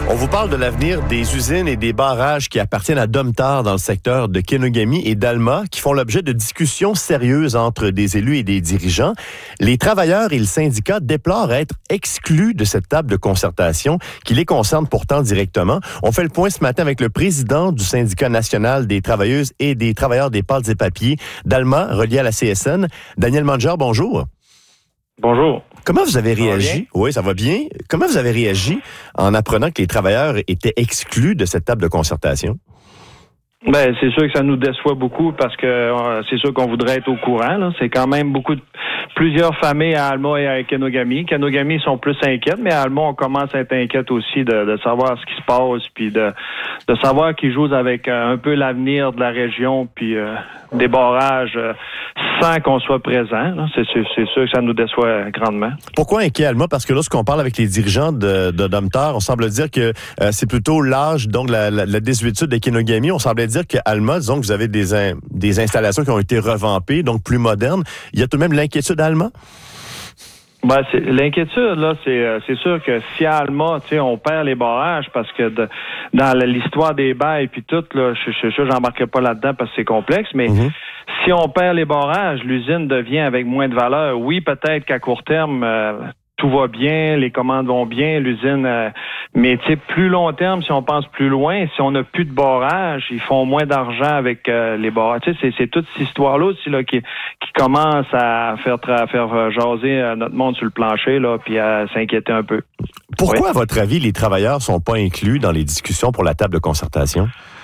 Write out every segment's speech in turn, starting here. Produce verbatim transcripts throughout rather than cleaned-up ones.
On vous parle de l'avenir des usines et des barrages qui appartiennent à Domtar dans le secteur de Kenogami et d'Alma, qui font l'objet de discussions sérieuses entre des élus et des dirigeants. Les travailleurs et le syndicat déplorent être exclus de cette table de concertation qui les concerne pourtant directement. On fait le point ce matin avec le président du syndicat national des travailleuses et des travailleurs des pâtes et papiers d'Alma, relié à la C S N. Daniel Manger, bonjour. Bonjour. Comment vous avez réagi? Oui, ça va bien. Comment vous avez réagi en apprenant que les travailleurs étaient exclus de cette table de concertation? Ben, c'est sûr que ça nous déçoit beaucoup parce que euh, c'est sûr qu'on voudrait être au courant. Là. C'est quand même beaucoup de plusieurs familles à Alma et à Kenogami. Kenogami sont plus inquiètes, mais à Alma, on commence à être inquiète aussi de, de savoir ce qui se passe, puis de, de savoir qu'ils jouent avec euh, un peu l'avenir de la région, puis euh, des barrages euh, sans qu'on soit présent. Là. C'est, c'est, c'est sûr que ça nous déçoit grandement. Pourquoi inquiet, Alma? Parce que lorsqu'on parle avec les dirigeants de, de Domtar, on semble dire que euh, c'est plutôt l'âge, donc la, la, la désuétude de Kenogami. On semblait dire qu'à Alma, disons que vous avez des, in, des installations qui ont été revampées, donc plus modernes. Il y a tout de même l'inquiétude à Alma? Ben, c'est, l'inquiétude, là, c'est, c'est sûr que si à Alma, tu sais, on perd les barrages parce que de, dans l'histoire des bails puis tout, là, je suis sûr, j'embarquerai pas là-dedans parce que c'est complexe, mais mm-hmm. si on perd les barrages, l'usine devient avec moins de valeur. Oui, peut-être qu'à court terme, euh, tout va bien, les commandes vont bien, l'usine, euh, mais tu sais, plus long terme, si on pense plus loin, si on n'a plus de barrage, ils font moins d'argent avec euh, les barrages. Tu sais, c'est, c'est toute cette histoire-là aussi là qui, qui commence à faire à faire jaser euh, notre monde sur le plancher là, puis à s'inquiéter un peu. Pourquoi, ouais. à votre avis, les travailleurs sont pas inclus dans les discussions pour la table de concertation?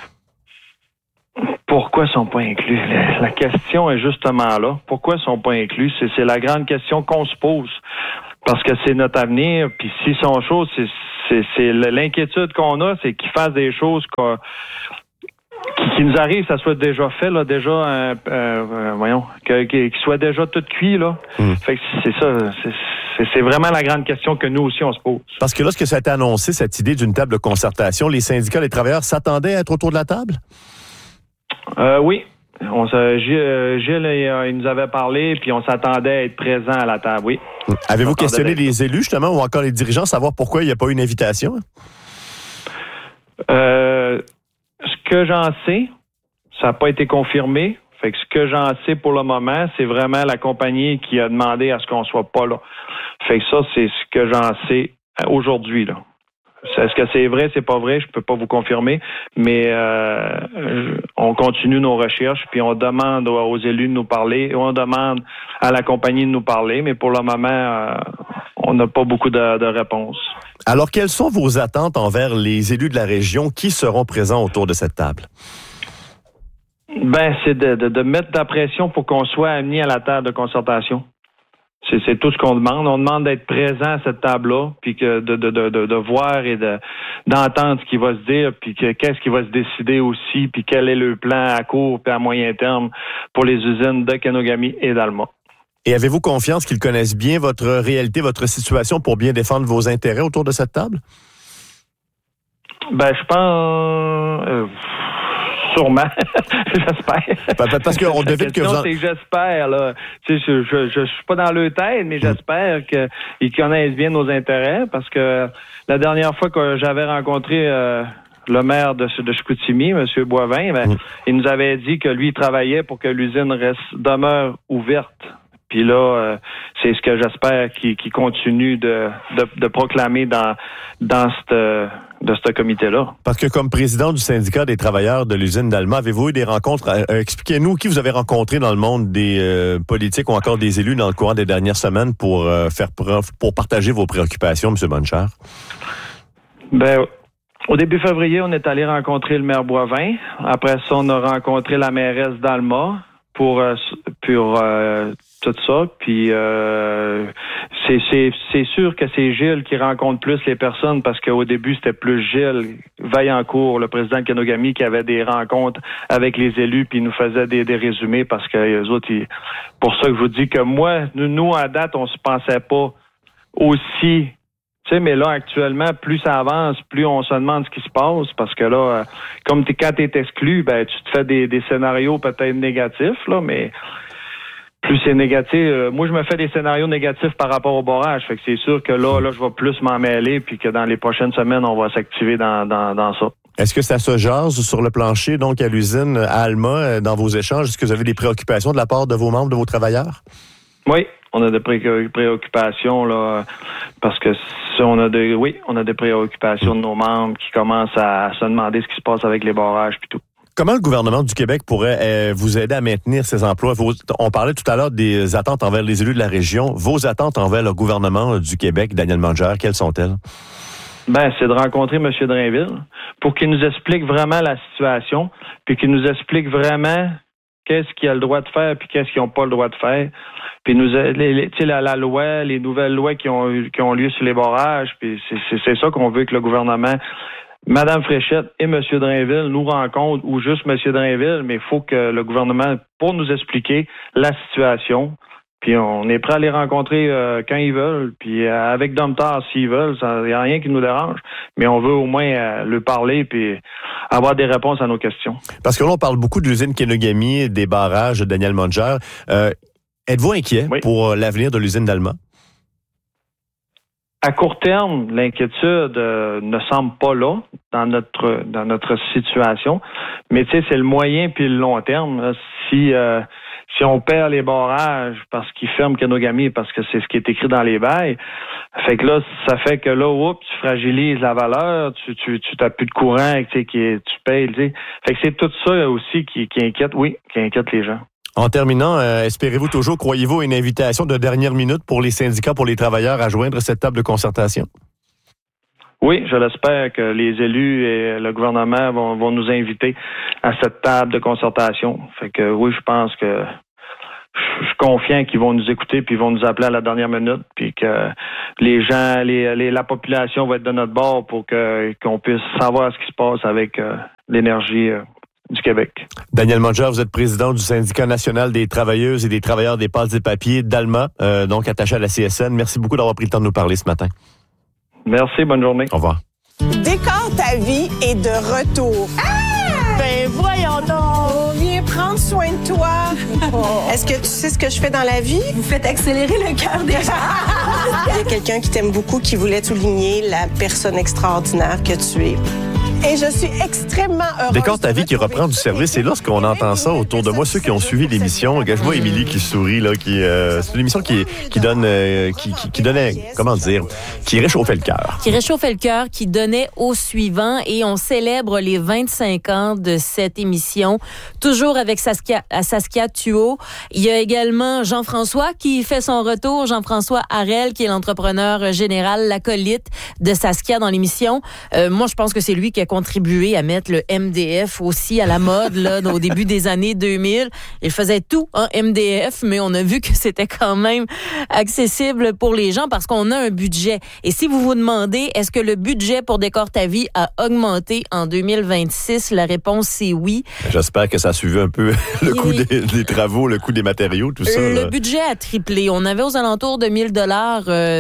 Pourquoi ils sont pas inclus? La, la question est justement là. Pourquoi ils sont pas inclus? C'est, c'est la grande question qu'on se pose. Parce que c'est notre avenir, puis s'ils sont chauds, c'est, c'est, c'est l'inquiétude qu'on a, c'est qu'ils fassent des choses qu'on, qui, qui nous arrivent, ça soit déjà fait, là, déjà, euh, euh, voyons, que, que, qu'il soit déjà tout cuit, là. Mm. Fait que c'est ça, c'est, c'est, c'est vraiment la grande question que nous aussi, on se pose. Parce que lorsque ça a été annoncé, cette idée d'une table de concertation, les syndicats, les travailleurs s'attendaient à être autour de la table? Euh, oui. On se, Gilles, Gilles il, il nous avait parlé, puis on s'attendait à être présent à la table, oui. Avez-vous questionné les élus, justement, ou encore les dirigeants, savoir pourquoi il n'y a pas eu une invitation? Euh, ce que j'en sais, ça n'a pas été confirmé. Fait que ce que j'en sais pour le moment, c'est vraiment la compagnie qui a demandé à ce qu'on soit pas là. Fait que ça, c'est ce que j'en sais aujourd'hui, là. Est-ce que c'est vrai, c'est pas vrai? Je peux pas vous confirmer, mais euh, on continue nos recherches, puis on demande aux élus de nous parler, on demande à la compagnie de nous parler, mais pour le moment, euh, on n'a pas beaucoup de, de réponses. Alors, quelles sont vos attentes envers les élus de la région qui seront présents autour de cette table? Ben, c'est de, de, de mettre de la pression pour qu'on soit amené à la table de concertation. C'est, c'est tout ce qu'on demande. On demande d'être présent à cette table-là, puis que de, de, de, de, de voir et de, d'entendre ce qui va se dire, puis que, qu'est-ce qui va se décider aussi, puis quel est le plan à court et à moyen terme pour les usines de Kenogami et d'Alma. Et avez-vous confiance qu'ils connaissent bien votre réalité, votre situation pour bien défendre vos intérêts autour de cette table? Ben, je pense... Euh, Sûrement, j'espère. Parce qu'on devine que vous en... c'est que j'espère, là. Tu sais, je, je, je, je suis pas dans leur tête, mais j'espère qu'ils connaissent bien nos intérêts, parce que la dernière fois que j'avais rencontré euh, le maire de, de Chicoutimi, M. Boivin, ben, mmh. il nous avait dit que lui, il travaillait pour que l'usine reste demeure ouverte. Puis là, euh, c'est ce que j'espère qu'il, qu'il continue de, de, de proclamer dans, dans cette, de ce comité-là. Parce que comme président du syndicat des travailleurs de l'usine d'Alma, avez-vous eu des rencontres? Euh, expliquez-nous qui vous avez rencontré dans le monde des euh, politiques ou encore des élus dans le courant des dernières semaines pour euh, faire pour partager vos préoccupations, M. Bonchard? Ben, au début février, on est allé rencontrer le maire Boivin. Après ça, on a rencontré la mairesse d'Alma pour, euh, pour euh, tout ça. Puis euh, c'est, c'est, c'est sûr que c'est Gilles qui rencontre plus les personnes, parce qu'au début, c'était plus Gilles Vaillancourt, le président de Kenogami, qui avait des rencontres avec les élus, puis il nous faisait des, des résumés, parce que les autres, ils, pour ça que je vous dis que moi, nous, nous à date, on se pensait pas aussi... Tu sais, mais là, actuellement, plus ça avance, plus on se demande ce qui se passe, parce que là, euh, comme t'es, quand tu es exclu, ben tu te fais des, des scénarios peut-être négatifs, là, mais plus c'est négatif. Euh, moi, je me fais des scénarios négatifs par rapport au barrage. Fait que c'est sûr que là, là, je vais plus m'en mêler, puis que dans les prochaines semaines, on va s'activer dans, dans, dans ça. Est-ce que ça se jase sur le plancher, donc à l'usine, à Alma, dans vos échanges? Est-ce que vous avez des préoccupations de la part de vos membres, de vos travailleurs? Oui, on a des pré- préoccupations, là, parce que si on a des, oui, on a des préoccupations de nos membres qui commencent à se demander ce qui se passe avec les barrages puis tout. Comment le gouvernement du Québec pourrait euh, vous aider à maintenir ces emplois? Vos, on parlait tout à l'heure des attentes envers les élus de la région. Vos attentes envers le gouvernement du Québec, Daniel Manger, quelles sont-elles? Ben, c'est de rencontrer M. Drainville pour qu'il nous explique vraiment la situation, puis qu'il nous explique vraiment qu'est-ce qu'il a le droit de faire, puis qu'est-ce qu'ils n'ont pas le droit de faire. Puis nous, les, les, la, la loi, les nouvelles lois qui ont, qui ont lieu sur les barrages, puis c'est, c'est, c'est ça qu'on veut que le gouvernement, Mme Fréchette et M. Drainville nous rencontrent, ou juste M. Drainville, mais il faut que le gouvernement, pour nous expliquer la situation, puis on est prêt à les rencontrer euh, quand ils veulent, puis euh, avec Domtar s'ils veulent, il n'y a rien qui nous dérange, mais on veut au moins euh, leur parler puis avoir des réponses à nos questions. Parce que là, on parle beaucoup de l'usine Kenogami, des barrages, Daniel Manger. Euh, êtes-vous inquiet oui. pour l'avenir de l'usine d'Alma? À court terme, l'inquiétude euh, ne semble pas là dans notre dans notre situation, mais tu sais, c'est le moyen puis le long terme. Là. Si euh, si on perd les barrages parce qu'ils ferment Kenogami, parce que c'est ce qui est écrit dans les bails, fait que là, ça fait que là, oups, tu fragilises la valeur, tu tu tu t'as plus de courant, tu sais, qui tu payes, tu sais. Fait que c'est tout ça aussi qui qui inquiète, oui, qui inquiète les gens. En terminant, euh, espérez-vous toujours, croyez-vous, une invitation de dernière minute pour les syndicats, pour les travailleurs à joindre cette table de concertation? Oui, je l'espère que les élus et le gouvernement vont, vont nous inviter à cette table de concertation. Fait que oui, je pense que je suis confiant qu'ils vont nous écouter puis ils vont nous appeler à la dernière minute puis que les gens, les, les, la population va être de notre bord pour que qu'on puisse savoir ce qui se passe avec euh, l'énergie euh, du Québec. Daniel Manger, vous êtes président du syndicat national des travailleuses et des travailleurs des pâtes et papiers d'Alma, euh, donc attaché à la C S N. Merci beaucoup d'avoir pris le temps de nous parler ce matin. Merci, bonne journée. Au revoir. Décor ta vie est de retour. Ah! Ben voyons donc! Viens prendre soin de toi. Oh. Est-ce que tu sais ce que je fais dans la vie? Vous faites accélérer le cœur des gens. Il y a quelqu'un qui t'aime beaucoup qui voulait souligner la personne extraordinaire que tu es. Et je suis extrêmement heureuse. Décor ta vie qui reprend du service. Et lorsqu'on entend ça autour de moi, ceux qui ont suivi l'émission, je vois Émilie qui sourit, là, qui, euh, c'est une émission qui, qui donne, euh, qui, qui, qui donnait, comment dire, qui réchauffait le cœur. Qui réchauffait le cœur, qui donnait au suivant. Et on célèbre les vingt-cinq ans de cette émission, toujours avec Saskia, Saskia Thuot. Il y a également Jean-François qui fait son retour. Jean-François Harel, qui est l'entrepreneur général, l'acolyte de Saskia dans l'émission. Euh, moi, je pense que c'est lui qui a contribué à mettre le M D F aussi à la mode là, au début des années deux mille. Il faisait tout en M D F, mais on a vu que c'était quand même accessible pour les gens parce qu'on a un budget. Et si vous vous demandez, est-ce que le budget pour Décor ta vie a augmenté en deux mille vingt-six? La réponse, c'est oui. J'espère que ça a suivi un peu le coût des, des travaux, le coût des matériaux, tout ça. Le là. budget a triplé. On avait aux alentours de mille dollars euh,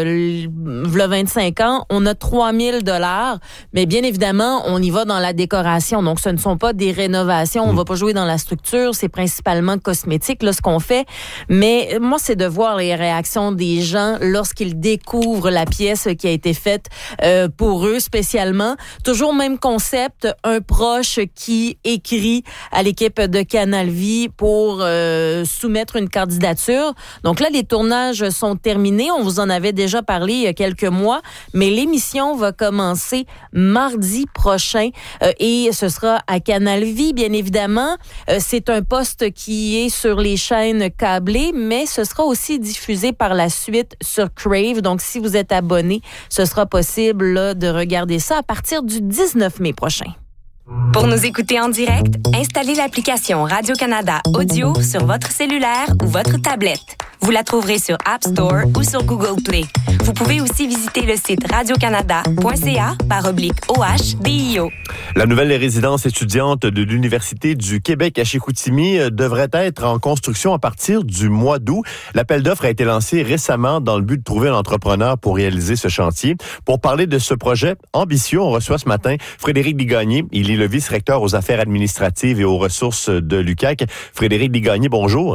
le vingt-cinq ans. On a trois mille dollars. Mais bien évidemment, on y va dans la décoration. Donc, ce ne sont pas des rénovations. On ne va pas jouer dans la structure. C'est principalement cosmétique, là, ce qu'on fait. Mais moi, c'est de voir les réactions des gens lorsqu'ils découvrent la pièce qui a été faite euh, pour eux spécialement. Toujours même concept, un proche qui écrit à l'équipe de Canal Vie pour euh, soumettre une candidature. Donc là, les tournages sont terminés. On vous en avait déjà parlé il y a quelques mois, mais l'émission va commencer mardi prochain. Euh, et ce sera à Canal Vie, bien évidemment. Euh, c'est un poste qui est sur les chaînes câblées, mais ce sera aussi diffusé par la suite sur Crave. Donc, si vous êtes abonné, ce sera possible là, de regarder ça à partir du dix-neuf mai prochain. Pour nous écouter en direct, installez l'application Radio-Canada Audio sur votre cellulaire ou votre tablette. Vous la trouverez sur App Store ou sur Google Play. Vous pouvez aussi visiter le site radiocanada point c a par oblique O H D I O. La nouvelle résidence étudiante de l'Université du Québec à Chicoutimi devrait être en construction à partir du mois d'août. L'appel d'offres a été lancé récemment dans le but de trouver un entrepreneur pour réaliser ce chantier. Pour parler de ce projet ambitieux, on reçoit ce matin Frédéric Desgagnés. Il est le vice-recteur aux affaires administratives et aux ressources de l'U Q A C. Frédéric Desgagnés, bonjour.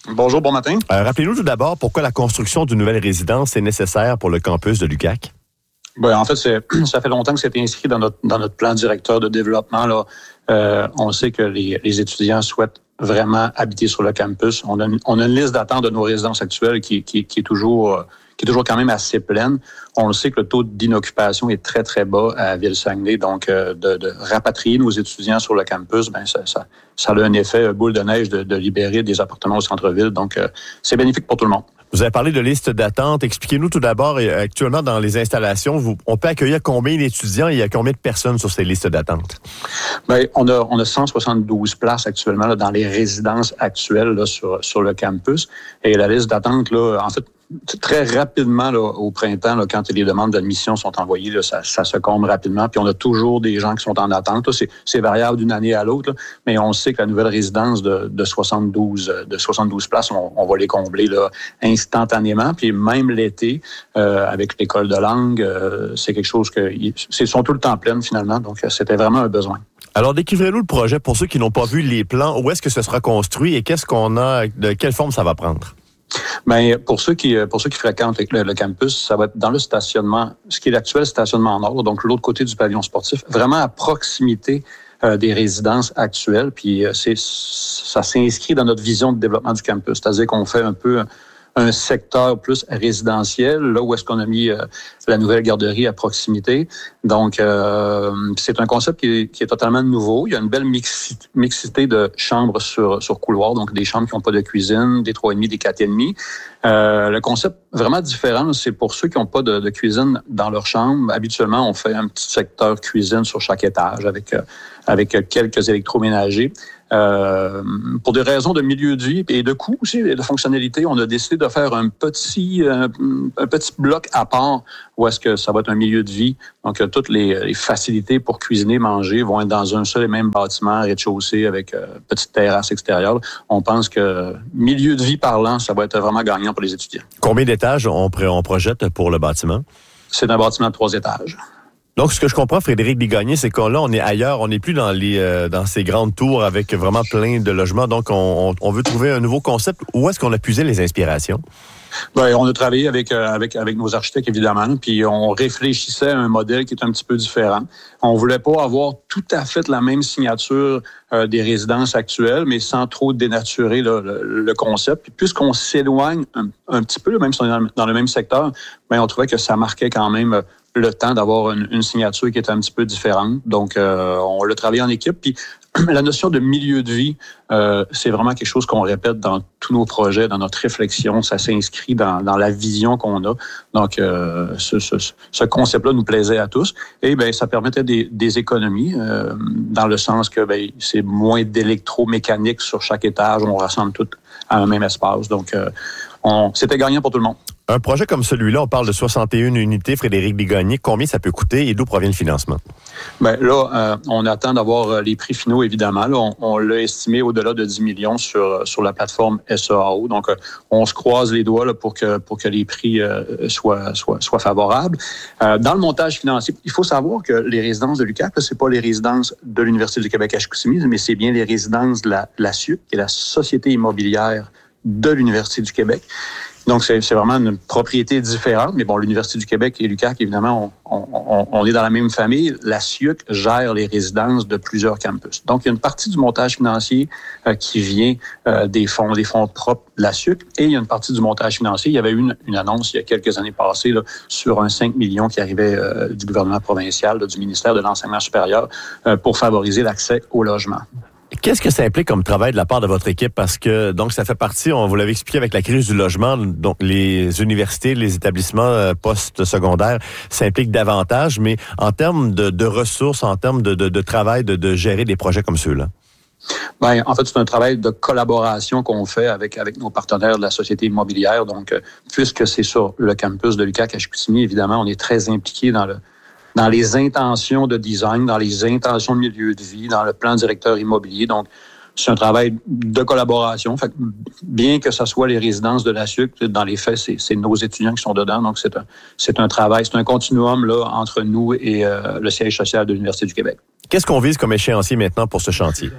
Bonjour, bon matin. Euh, rappelez-nous tout d'abord pourquoi la construction d'une nouvelle résidence est nécessaire pour le campus de l'U Q A C. Ben, en fait, c'est, ça fait longtemps que c'est inscrit dans notre, dans notre plan directeur de développement. Là. Euh, on sait que les, les étudiants souhaitent vraiment habiter sur le campus. On a une, on a une liste d'attente de nos résidences actuelles qui, qui, qui est toujours... qui est toujours quand même assez pleine. On le sait que le taux d'inoccupation est très, très bas à Ville-Saguenay. Donc, euh, de, de rapatrier nos étudiants sur le campus, ben ça, ça, ça a un effet boule de neige de, de libérer des appartements au centre-ville. Donc, euh, c'est bénéfique pour tout le monde. Vous avez parlé de liste d'attente. Expliquez-nous tout d'abord, actuellement, dans les installations, vous, on peut accueillir combien d'étudiants et il y a combien de personnes sur ces listes d'attente? Bien, on a, on a cent soixante-douze places actuellement là, dans les résidences actuelles là, sur, sur le campus. Et la liste d'attente, là, en fait, très rapidement là, au printemps, là, quand les demandes d'admission sont envoyées, là, ça, ça se comble rapidement. Puis on a toujours des gens qui sont en attente. Là, c'est, c'est variable d'une année à l'autre, là, mais on sait que la nouvelle résidence de, de soixante-douze de soixante-douze places, on, on va les combler là, instantanément. Puis même l'été, euh, avec l'école de langue, euh, c'est quelque chose que ils sont tout le temps pleines finalement. Donc c'était vraiment un besoin. Alors, décrivez-nous le projet pour ceux qui n'ont pas vu les plans. Où est-ce que ce sera construit et qu'est-ce qu'on a, de quelle forme ça va prendre? Bien, pour ceux qui pour ceux qui fréquentent le, le campus, ça va être dans le stationnement, ce qui est l'actuel stationnement nord, donc l'autre côté du pavillon sportif, vraiment à proximité euh, des résidences actuelles. Puis euh, c'est ça s'inscrit dans notre vision de développement du campus, c'est-à-dire qu'on fait un peu un secteur plus résidentiel, là où est-ce qu'on a mis euh, la nouvelle garderie à proximité. Donc, euh, c'est un concept qui est, qui est totalement nouveau. Il y a une belle mixi- mixité de chambres sur, sur couloir, donc des chambres qui n'ont pas de cuisine, des trois et demi, des quatre et demi. Euh, le concept vraiment différent, c'est pour ceux qui n'ont pas de, de cuisine dans leur chambre. Habituellement, on fait un petit secteur cuisine sur chaque étage avec, euh, avec quelques électroménagers. Euh, pour des raisons de milieu de vie et de coût aussi, et de fonctionnalité, on a décidé de faire un petit, euh, un petit bloc à part où est-ce que ça va être un milieu de vie. Donc, euh, toutes les, les facilités pour cuisiner, manger vont être dans un seul et même bâtiment, rez-de-chaussée avec euh, petite terrasse extérieure. On pense que milieu de vie parlant, ça va être vraiment gagnant pour les étudiants. Combien d'étages on, on projette pour le bâtiment? C'est un bâtiment de trois étages. Donc, ce que je comprends, Frédéric Bigagné, c'est qu'on là, on est ailleurs, on n'est plus dans les euh, dans ces grandes tours avec vraiment plein de logements. Donc, on, on, on veut trouver un nouveau concept. Où est-ce qu'on a puisé les inspirations? Bien, on a travaillé avec, euh, avec, avec nos architectes, évidemment, puis on réfléchissait à un modèle qui est un petit peu différent. On voulait pas avoir tout à fait la même signature euh, des résidences actuelles, mais sans trop dénaturer là, le, le concept. Puis puisqu'on s'éloigne un, un petit peu, même si on est dans, dans le même secteur, bien, on trouvait que ça marquait quand même le temps d'avoir une, une signature qui était un petit peu différente. Donc, euh, on l'a travaillé en équipe. Puis, la notion de milieu de vie, euh, c'est vraiment quelque chose qu'on répète dans tous nos projets, dans notre réflexion. Ça s'inscrit dans, dans la vision qu'on a. Donc, euh, ce, ce, ce concept-là nous plaisait à tous. Et bien, ça permettait des, des économies, euh, dans le sens que ben, c'est moins d'électromécanique sur chaque étage. On rassemble tout à un même espace. Donc, euh, on, c'était gagnant pour tout le monde. Un projet comme celui-là, on parle de soixante et une unités, Frédéric Bigagné. Combien ça peut coûter et d'où provient le financement? Bien, là, euh, on attend d'avoir les prix finaux, évidemment. Là, on, on l'a estimé au-delà de dix millions sur, sur la plateforme S E A O. Donc, euh, on se croise les doigts là, pour, que, pour que les prix euh, soient, soient, soient favorables. Euh, dans le montage financier, il faut savoir que les résidences de l'U Q A C, ce n'est pas les résidences de l'Université du Québec à Chicoutimi, mais c'est bien les résidences de la, de la S U Q, qui est la Société immobilière de l'Université du Québec. Donc, c'est, c'est vraiment une propriété différente. Mais bon, l'Université du Québec et l'U Q A C, évidemment, on, on, on est dans la même famille. La S U Q gère les résidences de plusieurs campus. Donc, il y a une partie du montage financier euh, qui vient euh, des fonds, des fonds propres de la S U Q. Et il y a une partie du montage financier. Il y avait eu une, une annonce il y a quelques années passées là, sur un cinq millions qui arrivait euh, du gouvernement provincial, là, du ministère de l'Enseignement supérieur, euh, pour favoriser l'accès au logement. Qu'est-ce que ça implique comme travail de la part de votre équipe? Parce que, donc, ça fait partie, on vous l'avait expliqué avec la crise du logement, donc les universités, les établissements post-secondaires, ça implique davantage, mais en termes de, de ressources, en termes de, de, de travail, de, de gérer des projets comme ceux-là? Bien, en fait, c'est un travail de collaboration qu'on fait avec, avec nos partenaires de la Société immobilière. Donc, euh, puisque c'est sur le campus de l'U Q A C à Chicoutimi, évidemment, on est très impliqués dans le dans les intentions de design, dans les intentions de milieu de vie, dans le plan directeur immobilier. Donc, c'est un travail de collaboration. Fait que bien que ce soit les résidences de la S U Q, dans les faits, c'est, c'est nos étudiants qui sont dedans. Donc, c'est un, c'est un travail, c'est un continuum là, entre nous et euh, le siège social de l'Université du Québec. Qu'est-ce qu'on vise comme échéancier maintenant pour ce chantier?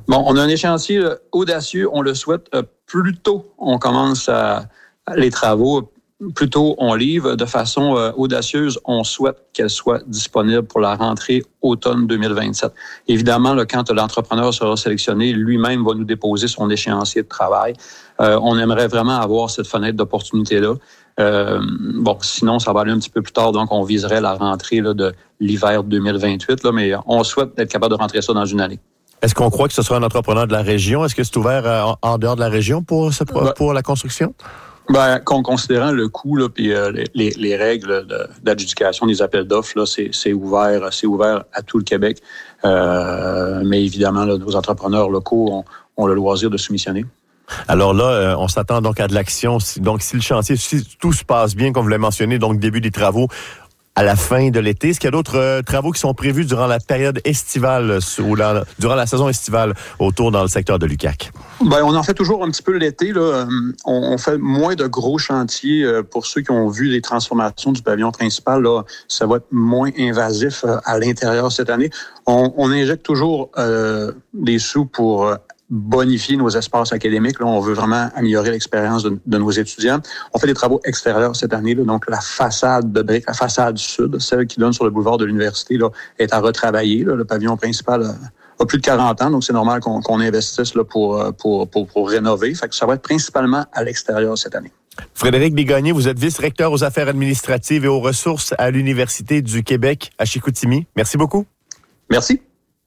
Bon, on a un échéancier là, audacieux, on le souhaite. Euh, plus tôt on commence à, à les travaux, plus tôt on livre. De façon euh, audacieuse, on souhaite qu'elle soit disponible pour la rentrée automne deux mille vingt-sept. Évidemment, là, quand l'entrepreneur sera sélectionné, lui-même va nous déposer son échéancier de travail. Euh, on aimerait vraiment avoir cette fenêtre d'opportunité-là. Euh, bon, sinon, ça va aller un petit peu plus tard, donc on viserait la rentrée là, de l'hiver deux mille vingt-huit, là, mais on souhaite être capable de rentrer ça dans une année. Est-ce qu'on croit que ce sera un entrepreneur de la région? Est-ce que c'est ouvert en, en dehors de la région pour, ce, pour, pour la construction? Ben, considérant le coût là, puis euh, les, les règles de, d'adjudication des appels d'offres, là, c'est, c'est ouvert, c'est ouvert à tout le Québec. Euh, mais évidemment, là, nos entrepreneurs locaux ont, ont le loisir de soumissionner. Alors là, euh, on s'attend donc à de l'action. Donc, si le chantier, si tout se passe bien, comme vous l'avez mentionné, donc début des travaux à la fin de l'été, est-ce qu'il y a d'autres euh, travaux qui sont prévus durant la période estivale ou la, durant la saison estivale autour dans le secteur de l'U Q A C? Ben, on en fait toujours un petit peu l'été. Là. On, on fait moins de gros chantiers. Pour ceux qui ont vu les transformations du pavillon principal, là, ça va être moins invasif à l'intérieur cette année. On, on injecte toujours euh, des sous pour bonifier nos espaces académiques. Là, on veut vraiment améliorer l'expérience de, de nos étudiants. On fait des travaux extérieurs cette année. Là, donc, la façade de briques, la façade sud, celle qui donne sur le boulevard de l'université, là, est à retravailler. Là. Le pavillon principal a, a plus de quarante ans, donc c'est normal qu'on, qu'on investisse là, pour, pour, pour, pour rénover. Fait que ça va être principalement à l'extérieur cette année. Frédéric Desgagnés, vous êtes vice-recteur aux affaires administratives et aux ressources à l'Université du Québec à Chicoutimi. Merci beaucoup. Merci.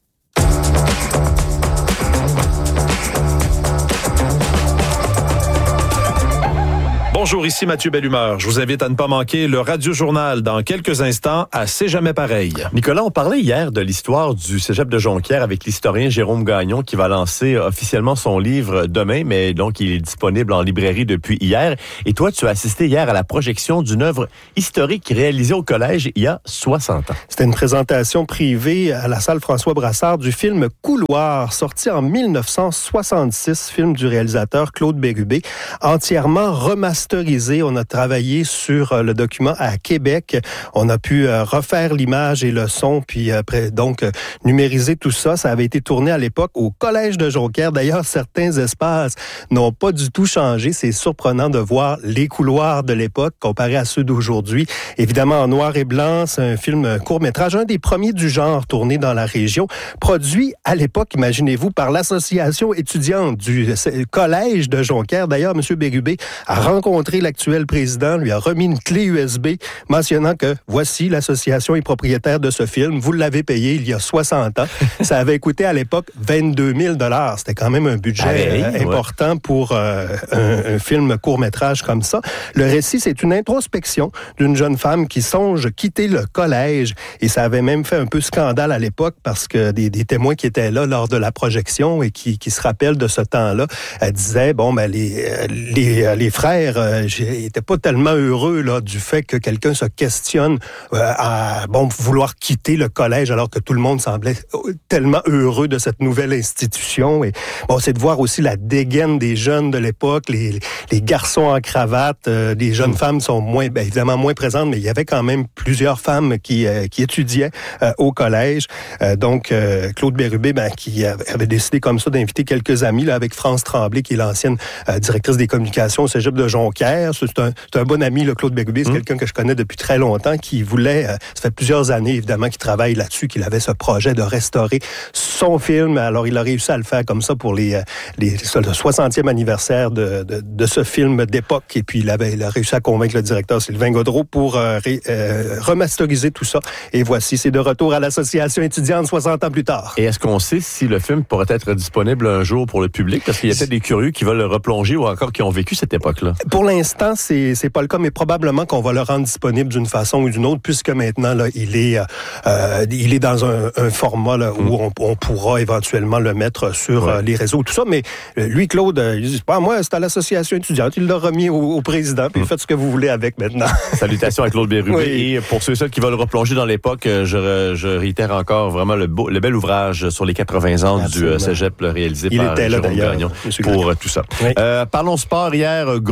Bonjour, ici Mathieu Bellumeur. Je vous invite à ne pas manquer le Radio-Journal dans quelques instants à C'est jamais pareil. Nicolas, on parlait hier de l'histoire du Cégep de Jonquière avec l'historien Jérôme Gagnon qui va lancer officiellement son livre demain, mais donc il est disponible en librairie depuis hier. Et toi, tu as assisté hier à la projection d'une œuvre historique réalisée au collège il y a soixante ans. C'était une présentation privée à la salle François Brassard du film Couloir, sorti en dix-neuf cent soixante-six, film du réalisateur Claude Bérubé, entièrement remasterisé. On a travaillé sur le document à Québec. On a pu refaire l'image et le son, puis après, donc, numériser tout ça. Ça avait été tourné à l'époque au Collège de Jonquière. D'ailleurs, certains espaces n'ont pas du tout changé. C'est surprenant de voir les couloirs de l'époque comparés à ceux d'aujourd'hui. Évidemment, en noir et blanc, c'est un film court-métrage, un des premiers du genre tourné dans la région, produit à l'époque, imaginez-vous, par l'association étudiante du Collège de Jonquière. D'ailleurs, M. Bérubé a rencontré l'actuel président, lui a remis une clé U S B mentionnant que voici, l'association est propriétaire de ce film. Vous l'avez payé il y a soixante ans. Ça avait coûté à l'époque vingt-deux mille dollars. C'était quand même un budget Allez, euh, important ouais. pour euh, un, un film court-métrage comme ça. Le récit, c'est une introspection d'une jeune femme qui songe quitter le collège. Et ça avait même fait un peu scandale à l'époque parce que des, des témoins qui étaient là lors de la projection et qui, qui se rappellent de ce temps-là euh, disaient, bon, ben, les, les, les frères Euh, j'étais pas tellement heureux là du fait que quelqu'un se questionne euh, à bon vouloir quitter le collège alors que tout le monde semblait tellement heureux de cette nouvelle institution. Et bon, c'est de voir aussi la dégaine des jeunes de l'époque, les, les garçons en cravate, euh, les jeunes mmh. femmes sont moins, ben, évidemment moins présentes, mais il y avait quand même plusieurs femmes qui euh, qui étudiaient euh, au collège. Euh, donc euh, Claude Bérubé, ben, qui avait décidé comme ça d'inviter quelques amis là avec France Tremblay, qui est l'ancienne euh, directrice des communications au Cégep de Jonquière. C'est un, c'est un bon ami, le Claude Bérubé. C'est mmh. quelqu'un que je connais depuis très longtemps, qui voulait, euh, ça fait plusieurs années évidemment qu'il travaille là-dessus, qu'il avait ce projet de restaurer son film. Alors il a réussi à le faire comme ça pour les, les le soixantième anniversaire de, de, de ce film d'époque. Et puis il, avait, il a réussi à convaincre le directeur Sylvain Gaudreau pour euh, ré, euh, remasteriser tout ça. Et voici, c'est de retour à l'association étudiante soixante ans plus tard. Et est-ce qu'on sait si le film pourrait être disponible un jour pour le public? Parce qu'il y a peut-être des curieux qui veulent le replonger ou encore qui ont vécu cette époque-là. Pour l'instant, c'est c'est pas le cas, mais probablement qu'on va le rendre disponible d'une façon ou d'une autre, puisque maintenant là, il est euh, il est dans un, un format là, où mm. on, on pourra éventuellement le mettre sur ouais. euh, les réseaux, tout ça. Mais lui, Claude, il dit pas moi, c'est à l'association étudiante. Il l'a remis au, au président, puis mm. faites ce que vous voulez avec maintenant. Salutations à Claude Bérubé. Oui. Et pour ceux et celles qui veulent replonger dans l'époque, je, je réitère encore vraiment le beau, le bel ouvrage sur les quatre-vingts ans Absolument. du Cégep réalisé il par était là, Jérôme Gagnon pour Gagnon. tout ça. Oui. Euh, parlons sport hier, grosse soirée.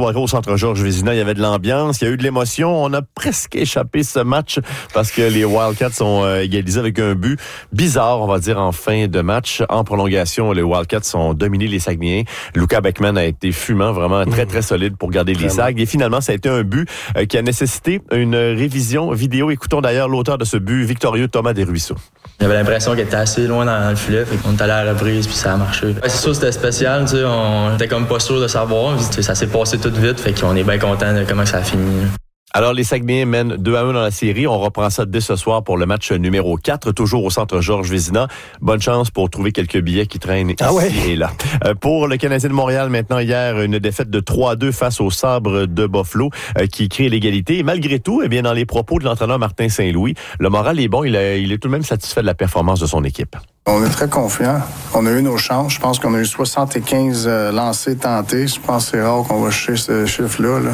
soirée au Centre Georges Vézina. Il y avait de l'ambiance, il y a eu de l'émotion. On a presque échappé ce match parce que les Wildcats ont euh, égalisé avec un but bizarre, on va dire, en fin de match. En prolongation, les Wildcats ont dominé les Saguenayens. Luca Beckman a été fumant, vraiment très, très solide pour garder les Sags. Et finalement, ça a été un but euh, qui a nécessité une révision vidéo. Écoutons d'ailleurs l'auteur de ce but, victorieux Thomas Desruisseaux. J'avais l'impression qu'elle était assez loin dans le filet, fait qu'on est allé à la reprise puis ça a marché. Ouais, c'est sûr, c'était spécial, tu sais, on était comme pas sûr de savoir, ça s'est passé tout vite, fait qu'on est bien content de comment ça a fini. Alors, les Saguenayens mènent deux à un dans la série. On reprend ça dès ce soir pour le match numéro quatre, toujours au Centre Georges Vézina. Bonne chance pour trouver quelques billets qui traînent ah ici ouais. et là. Euh, pour le Canadien de Montréal, maintenant, hier, une défaite de trois à deux face au Sabre de Buffalo euh, qui crée l'égalité. Et malgré tout, eh bien, dans les propos de l'entraîneur Martin Saint-Louis, le moral est bon. Il, a, il est tout de même satisfait de la performance de son équipe. On est très confiants. On a eu nos chances. Je pense qu'on a eu soixante-quinze euh, lancés tentés. Je pense que c'est rare qu'on va chercher ce chiffre-là. Là.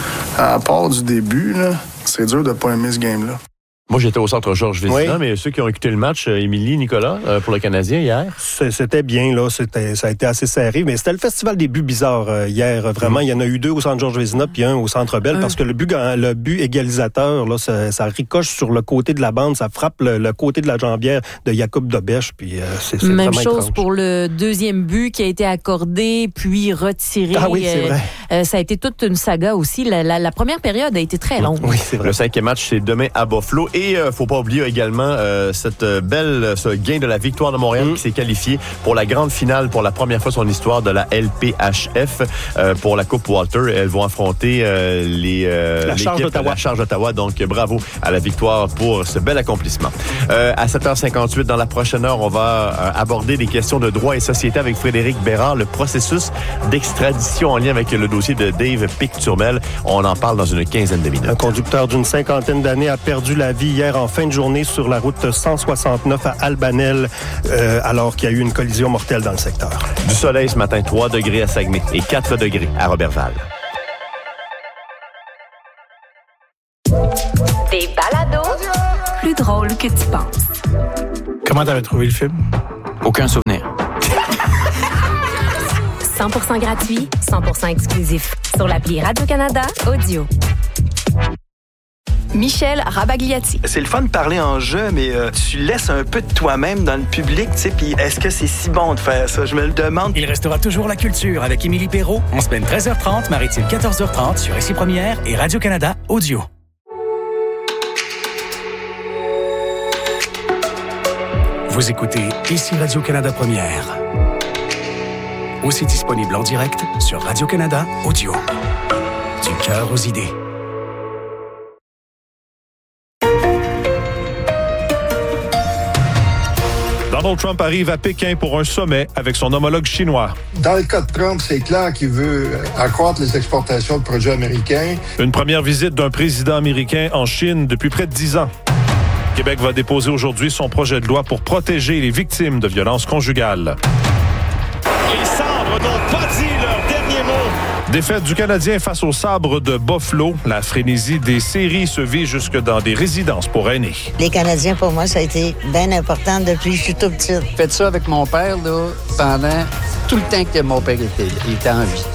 À part du début, là, c'est dur de ne pas aimer ce game-là. Moi, j'étais au Centre Georges Vézina, oui. mais ceux qui ont écouté le match, Émilie, Nicolas, euh, pour le Canadien hier? C'était bien, là. C'était, ça a été assez serré, mais c'était le festival des buts bizarres euh, hier. Vraiment, mmh. il y en a eu deux au Centre Georges Vézina, puis un au Centre Bell, mmh. parce que le but, le but égalisateur, là, ça, ça ricoche sur le côté de la bande, ça frappe le, le côté de la jambière de Jakub Dobeš, puis euh, c'est, c'est Même vraiment chose étrange. Pour le deuxième but qui a été accordé, puis retiré. Ah oui, c'est vrai. Euh, ça a été toute une saga aussi. La, la, la première période a été très longue. Oui, c'est vrai. Le cinquième match, c'est demain à Buffalo. Et euh, faut pas oublier également euh, cette belle, ce gain de la Victoire de Montréal mmh. qui s'est qualifié pour la grande finale pour la première fois de son histoire de la L P H F euh, pour la Coupe Walter. Elles vont affronter euh, les, euh, la, charge l'équipe, la Charge d'Ottawa. Donc, bravo à la Victoire pour ce bel accomplissement. Euh, à sept heures cinquante-huit, dans la prochaine heure, on va euh, aborder des questions de droit et société avec Frédéric Bérard, le processus d'extradition en lien avec le dossier de Dave Pic-Turmel. On en parle dans une quinzaine de minutes. Un conducteur d'une cinquantaine d'années a perdu la vie hier en fin de journée sur la route cent soixante-neuf à Albanel, euh, alors qu'il y a eu une collision mortelle dans le secteur. Du soleil ce matin, trois degrés à Saguenay et quatre degrés à Roberval. Des balados plus drôles que tu penses. Comment t'avais trouvé le film? Aucun souvenir. cent pour cent gratuit, cent pour cent exclusif. Sur l'appli Radio-Canada Audio. Michel Rabagliati. C'est le fun de parler en jeu, mais euh, tu laisses un peu de toi-même dans le public, tu sais, puis est-ce que c'est si bon de faire ça? Je me le demande. Il restera toujours la culture avec Émilie Perrault, en semaine treize heures trente, maritime quatorze heures trente sur Ici Première et Radio-Canada Audio. Vous écoutez Ici Radio-Canada Première. Aussi disponible en direct sur Radio-Canada Audio. Du cœur aux idées. Donald Trump arrive à Pékin pour un sommet avec son homologue chinois. Dans le cas de Trump, c'est clair qu'il veut accroître les exportations de produits américains. Une première visite d'un président américain en Chine depuis près de dix ans. Québec va déposer aujourd'hui son projet de loi pour protéger les victimes de violences conjugales. Les Sabres n'ont pas dit leur dernier mot. Défaite du Canadien face au Sabre de Buffalo. La frénésie des séries se vit jusque dans des résidences pour aînés. Les Canadiens, pour moi, ça a été bien important depuis que je suis tout petite. J'ai fait ça avec mon père là, pendant tout le temps que mon père était, il était en vie.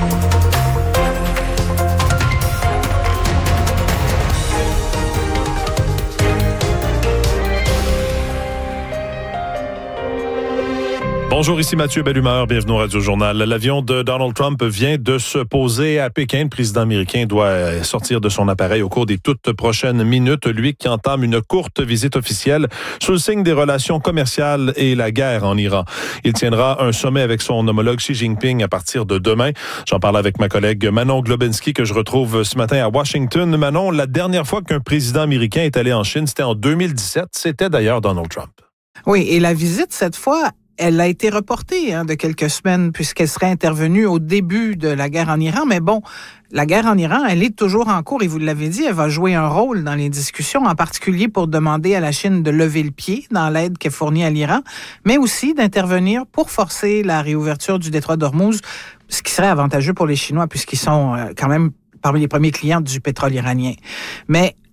Bonjour, ici Mathieu Bellumeur, bienvenue au Radio Journal. L'avion de Donald Trump vient de se poser à Pékin. Le président américain doit sortir de son appareil au cours des toutes prochaines minutes. Lui qui entame une courte visite officielle sous le signe des relations commerciales et la guerre en Iran. Il tiendra un sommet avec son homologue Xi Jinping à partir de demain. J'en parle avec ma collègue Manon Globensky que je retrouve ce matin à Washington. Manon, la dernière fois qu'un président américain est allé en Chine, c'était en deux mille dix-sept. C'était d'ailleurs Donald Trump. Oui, et la visite, cette fois, elle a été reportée hein, de quelques semaines puisqu'elle serait intervenue au début de la guerre en Iran. Mais bon, la guerre en Iran, elle est toujours en cours et vous l'avez dit, elle va jouer un rôle dans les discussions, en particulier pour demander à la Chine de lever le pied dans l'aide qu'elle fournit à l'Iran, mais aussi d'intervenir pour forcer la réouverture du détroit d'Ormuz, ce qui serait avantageux pour les Chinois puisqu'ils sont euh, quand même parmi les premiers clients du pétrole iranien. Mais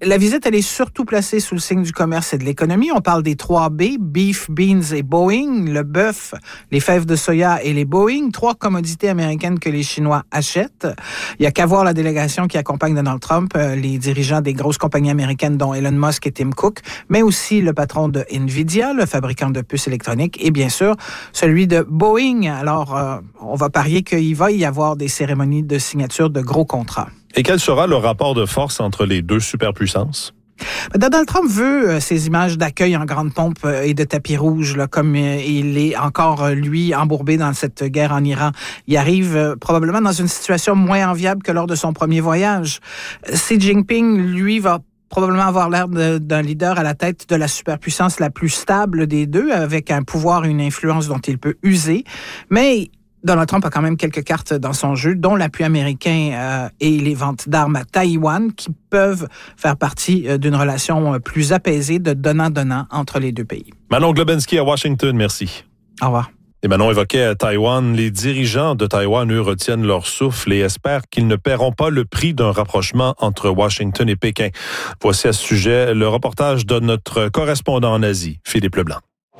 La visite, elle est surtout placée sous le signe du commerce et de l'économie. On parle des trois B, beef, beans et Boeing, le bœuf, les fèves de soya et les Boeing, trois commodités américaines que les Chinois achètent. Il y a qu'à voir la délégation qui accompagne Donald Trump, euh, les dirigeants des grosses compagnies américaines dont Elon Musk et Tim Cook, mais aussi le patron de Nvidia, le fabricant de puces électroniques, et bien sûr, celui de Boeing. Alors, euh, on va parier qu'il va y avoir des cérémonies de signature de gros contrats. Et quel sera le rapport de force entre les deux superpuissances? Donald Trump veut euh, ces images d'accueil en grande pompe euh, et de tapis rouge, là, comme euh, il est encore, euh, lui, embourbé dans cette guerre en Iran. Il arrive euh, probablement dans une situation moins enviable que lors de son premier voyage. Xi Jinping, lui, va probablement avoir l'air de, d'un leader à la tête de la superpuissance la plus stable des deux, avec un pouvoir et une influence dont il peut user. Mais Donald Trump a quand même quelques cartes dans son jeu, dont l'appui américain euh, et les ventes d'armes à Taïwan, qui peuvent faire partie euh, d'une relation euh, plus apaisée de donnant-donnant entre les deux pays. Manon Globensky à Washington, merci. Au revoir. Et Manon évoquait Taïwan. Les dirigeants de Taïwan, eux, retiennent leur souffle et espèrent qu'ils ne paieront pas le prix d'un rapprochement entre Washington et Pékin. Voici à ce sujet le reportage de notre correspondant en Asie, Philippe Leblanc.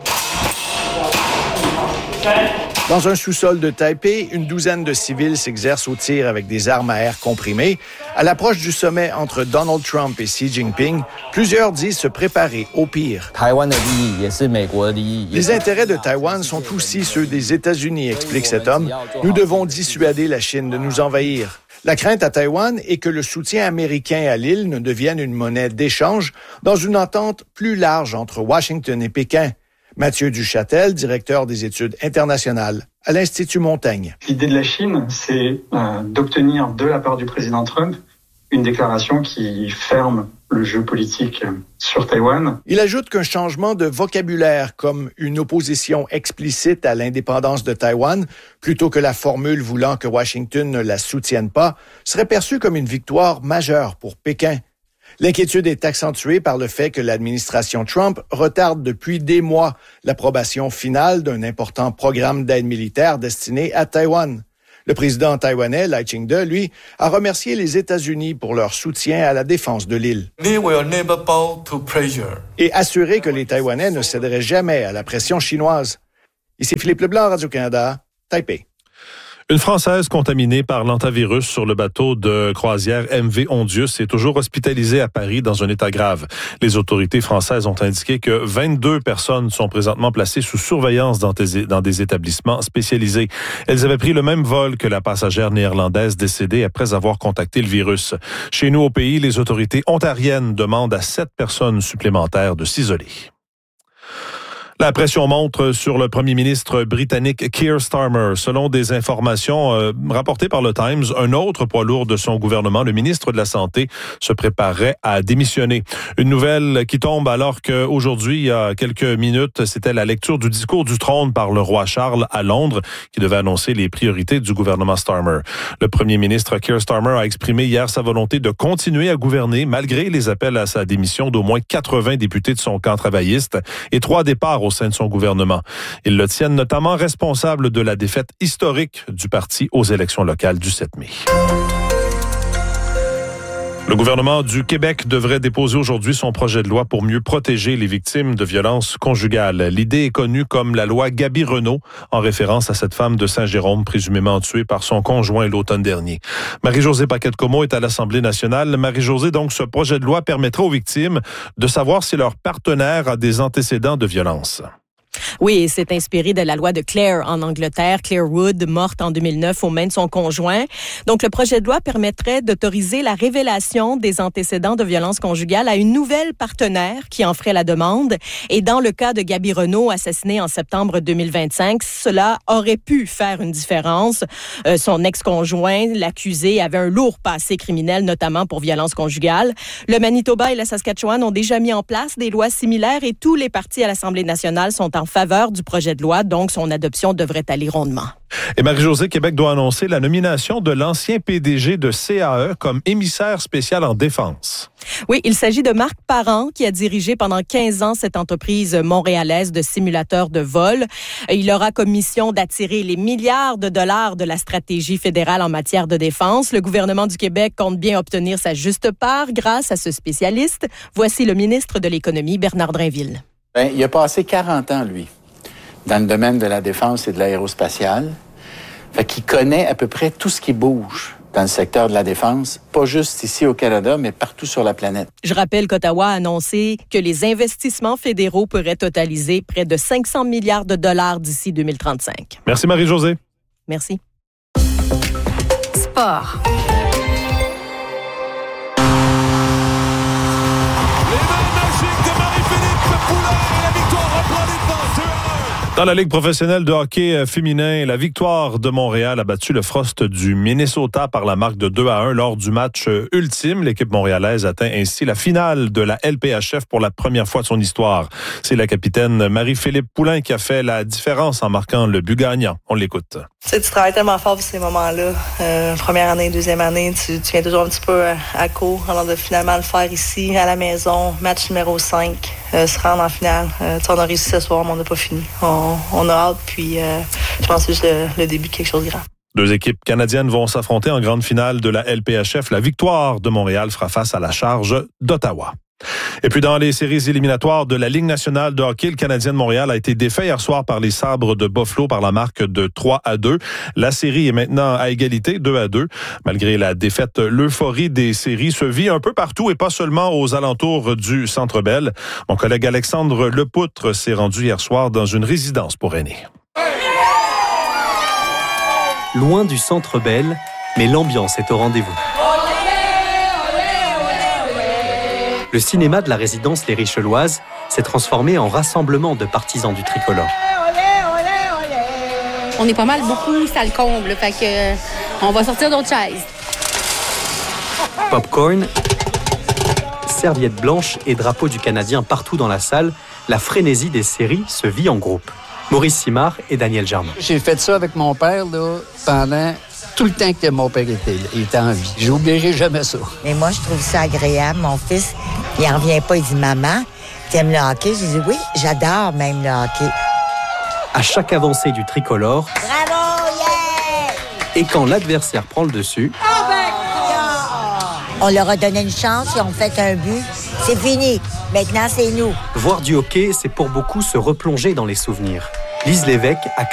Dans un sous-sol de Taipei, une douzaine de civils s'exercent au tir avec des armes à air comprimées. À l'approche du sommet entre Donald Trump et Xi Jinping, plusieurs disent se préparer au pire. Les intérêts de Taïwan sont aussi ceux des États-Unis, explique cet homme. Nous devons dissuader la Chine de nous envahir. La crainte à Taïwan est que le soutien américain à l'île ne devienne une monnaie d'échange dans une entente plus large entre Washington et Pékin. Mathieu Duchâtel, directeur des études internationales à l'Institut Montaigne. L'idée de la Chine, c'est euh, d'obtenir de la part du président Trump une déclaration qui ferme le jeu politique sur Taïwan. Il ajoute qu'un changement de vocabulaire, comme une opposition explicite à l'indépendance de Taïwan, plutôt que la formule voulant que Washington ne la soutienne pas, serait perçu comme une victoire majeure pour Pékin. L'inquiétude est accentuée par le fait que l'administration Trump retarde depuis des mois l'approbation finale d'un important programme d'aide militaire destiné à Taïwan. Le président taïwanais, Lai Ching-te, lui, a remercié les États-Unis pour leur soutien à la défense de l'île. Et assuré que les Taïwanais ne céderaient jamais à la pression chinoise. Ici Philippe Leblanc, Radio-Canada, Taipei. Une Française contaminée par l'hantavirus sur le bateau de croisière M V Ondius est toujours hospitalisée à Paris dans un état grave. Les autorités françaises ont indiqué que vingt-deux personnes sont présentement placées sous surveillance dans des, dans des établissements spécialisés. Elles avaient pris le même vol que la passagère néerlandaise décédée après avoir contacté le virus. Chez nous au pays, les autorités ontariennes demandent à sept personnes supplémentaires de s'isoler. La pression monte sur le premier ministre britannique Keir Starmer. Selon des informations euh, rapportées par le Times, un autre poids lourd de son gouvernement, le ministre de la Santé, se préparerait à démissionner. Une nouvelle qui tombe alors qu'aujourd'hui, il y a quelques minutes, c'était la lecture du discours du trône par le roi Charles à Londres qui devait annoncer les priorités du gouvernement Starmer. Le premier ministre Keir Starmer a exprimé hier sa volonté de continuer à gouverner malgré les appels à sa démission d'au moins quatre-vingts députés de son camp travailliste et trois départs au sein de son gouvernement. Ils le tiennent notamment responsable de la défaite historique du parti aux élections locales du sept mai. Le gouvernement du Québec devrait déposer aujourd'hui son projet de loi pour mieux protéger les victimes de violences conjugales. L'idée est connue comme la loi Gaby-Renault, en référence à cette femme de Saint-Jérôme présumément tuée par son conjoint l'automne dernier. Marie-Josée Paquette-Comeau est à l'Assemblée nationale. Marie-Josée, donc, ce projet de loi permettra aux victimes de savoir si leur partenaire a des antécédents de violence. Oui, c'est inspiré de la loi de Clare en Angleterre, Clare Wood, morte en deux mille neuf aux mains de son conjoint. Donc, le projet de loi permettrait d'autoriser la révélation des antécédents de violence conjugale à une nouvelle partenaire qui en ferait la demande. Et dans le cas de Gaby Renault, assassinée en septembre deux mille vingt-cinq, cela aurait pu faire une différence. Euh, son ex-conjoint, l'accusé, avait un lourd passé criminel, notamment pour violence conjugale. Le Manitoba et la Saskatchewan ont déjà mis en place des lois similaires et tous les partis à l'Assemblée nationale sont en faveur faveur du projet de loi, donc son adoption devrait aller rondement. Et Marie-Josée, Québec doit annoncer la nomination de l'ancien P D G de C A E comme émissaire spécial en défense. Oui, il s'agit de Marc Parent qui a dirigé pendant quinze ans cette entreprise montréalaise de simulateurs de vol. Il aura comme mission d'attirer les milliards de dollars de la stratégie fédérale en matière de défense. Le gouvernement du Québec compte bien obtenir sa juste part grâce à ce spécialiste. Voici le ministre de l'Économie, Bernard Drinville. Bien, il a passé quarante ans, lui, dans le domaine de la défense et de l'aérospatiale. Fait qu'il connaît à peu près tout ce qui bouge dans le secteur de la défense, pas juste ici au Canada, mais partout sur la planète. Je rappelle qu'Ottawa a annoncé que les investissements fédéraux pourraient totaliser près de cinq cents milliards de dollars d'ici deux mille trente-cinq. Merci Marie-Josée. Merci. Sport. Dans la Ligue professionnelle de hockey féminin, la victoire de Montréal a battu le Frost du Minnesota par la marque de deux à un lors du match ultime. L'équipe montréalaise atteint ainsi la finale de la L P H F pour la première fois de son histoire. C'est la capitaine Marie-Philippe Poulain qui a fait la différence en marquant le but gagnant. On l'écoute. Tu sais, tu travailles tellement fort pour ces moments-là. Euh, première année, deuxième année, tu, tu viens toujours un petit peu à court. Alors de finalement le faire ici, à la maison, match numéro cinq, euh, se rendre en finale. Euh, tu sais, on a réussi ce soir, mais on n'a pas fini. On, on a hâte, puis euh, je pense que c'est juste le, le début de quelque chose de grand. Deux équipes canadiennes vont s'affronter en grande finale de la L P H F. La victoire de Montréal fera face à la charge d'Ottawa. Et puis dans les séries éliminatoires de la Ligue nationale de hockey, le Canadien de Montréal a été défait hier soir par les Sabres de Buffalo par la marque de trois à deux. La série est maintenant à égalité, deux à deux. Malgré la défaite, l'euphorie des séries se vit un peu partout et pas seulement aux alentours du Centre Bell. Mon collègue Alexandre Lepoutre s'est rendu hier soir dans une résidence pour aînés. Loin du Centre Bell, mais l'ambiance est au rendez-vous. Le cinéma de la résidence Les Richeloises s'est transformé en rassemblement de partisans du tricolore. On est pas mal beaucoup, ça le comble, fait que on va sortir d'autres chaises. Popcorn, serviettes blanches et drapeaux du Canadien partout dans la salle, la frénésie des séries se vit en groupe. Maurice Simard et Daniel Germain. J'ai fait ça avec mon père là, pendant tout le temps que mon père était là. Il était en vie. J'oublierai jamais ça. Mais moi, je trouve ça agréable. Mon fils, il en revient pas. Il dit, maman, t'aimes le hockey? Je dis, oui, j'adore même le hockey. À chaque avancée du tricolore, bravo, yeah! Et quand l'adversaire prend le dessus, on leur a donné une chance, ils ont fait un but. C'est fini. Maintenant, c'est nous. Voir du hockey, c'est pour beaucoup se replonger dans les souvenirs. Lise Lévesque a